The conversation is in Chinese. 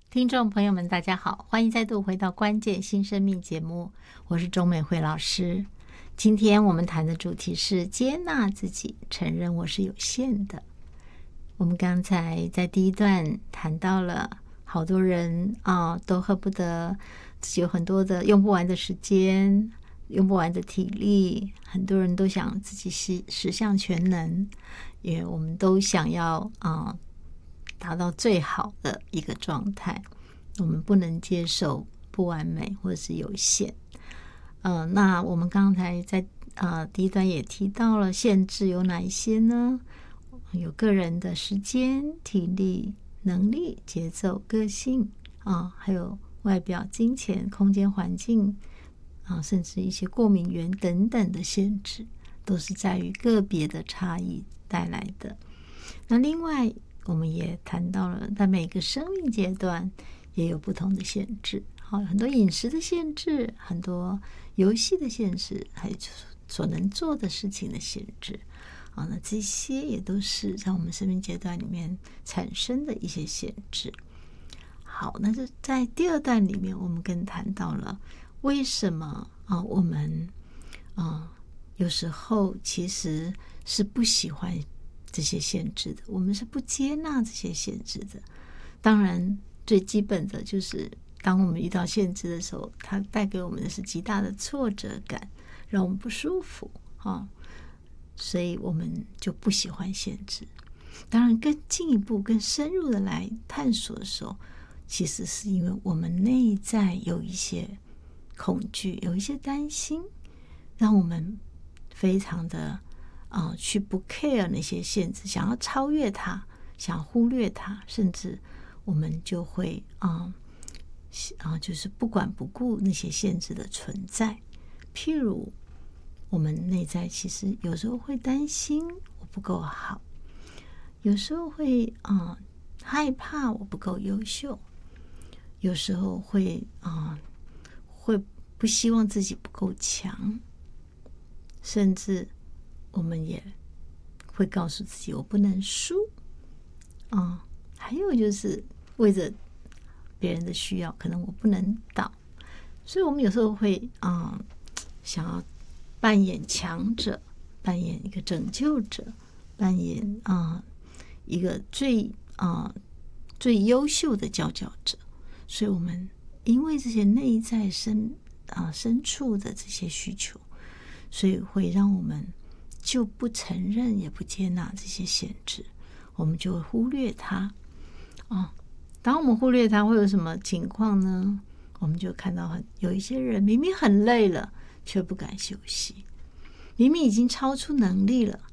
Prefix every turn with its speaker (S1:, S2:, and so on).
S1: 听众朋友们，大家好，欢迎再度回到关键新生命节目，我是钟美惠老师。今天我们谈的主题是接纳自己，承认我是有限的。我们刚才在第一段谈到了，好多人都恨不得自己有很多的用不完的时间，用不完的体力，很多人都想自己十项全能，因为我们都想要达到最好的一个状态，我们不能接受不完美或者是有限。那我们刚才在第一段也提到了限制有哪一些呢？有个人的时间、体力、能力、节奏、个性还有外表、金钱、空间、环境甚至一些过敏源等等的限制，都是在于个别的差异带来的。那另外我们也谈到了，在每个生命阶段也有不同的限制，很多饮食的限制，很多游戏的限制，还有所能做的事情的限制。那这些也都是在我们生命阶段里面产生的一些限制。好，那就在第二段里面，我们更谈到了为什么我们有时候其实是不喜欢这些限制的，我们是不接纳这些限制的。当然最基本的就是当我们遇到限制的时候，它带给我们的是极大的挫折感，让我们不舒服所以我们就不喜欢限制。当然更进一步更深入的来探索的时候，其实是因为我们内在有一些恐惧，有一些担心，让我们非常的去不 care 那些限制，想要超越它，想忽略它，甚至我们就会就是不管不顾那些限制的存在。譬如我们内在其实有时候会担心我不够好，有时候会害怕我不够优秀，有时候会不希望自己不够强，甚至我们也会告诉自己我不能输还有就是为着别人的需要，可能我不能倒，所以我们有时候会想要扮演强者，扮演一个拯救者，扮演一个最优秀的佼佼者。所以我们因为这些内在深处的这些需求，所以会让我们就不承认也不接纳这些限制，我们就会忽略它当我们忽略它会有什么情况呢？我们就看到有一些人明明很累了却不敢休息，明明已经超出能力了